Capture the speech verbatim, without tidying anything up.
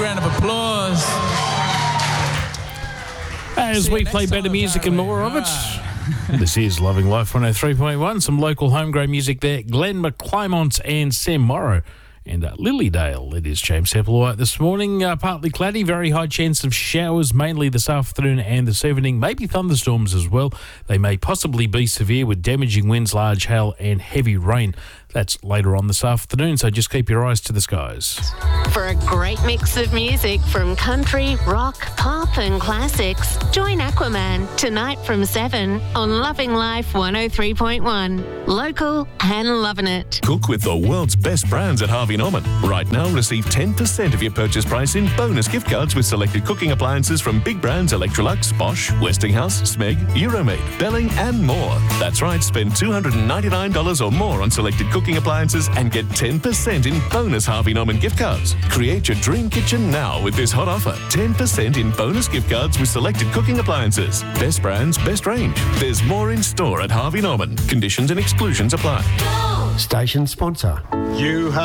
round of applause. As we play better music and more of it, this is Loving Life one oh three point one. Some local homegrown music there. Glenn McClymont and Sam Morrow. And uh, Lilydale, it is James Applewhite this morning. Uh, partly cloudy, very high chance of showers, mainly this afternoon and this evening. Maybe thunderstorms as well. They may possibly be severe with damaging winds, large hail and heavy rain. That's later on this afternoon, so just keep your eyes to the skies. For a great mix of music from country, rock, pop and classics, join Aquaman tonight from seven on Loving Life one oh three point one. Local and loving it. Cook with the world's best brands at Harvey Norman. Right now, receive ten percent of your purchase price in bonus gift cards with selected cooking appliances from big brands Electrolux, Bosch, Westinghouse, Smeg, Euromaid, Belling and more. That's right, spend two hundred ninety-nine dollars or more on selected cooking appliances and get ten percent in bonus Harvey Norman gift cards. Create your dream kitchen now with this hot offer. ten percent in bonus gift cards with selected cooking appliances. Best brands, best range. There's more in store at Harvey Norman. Conditions and exclusions apply. Station sponsor. You have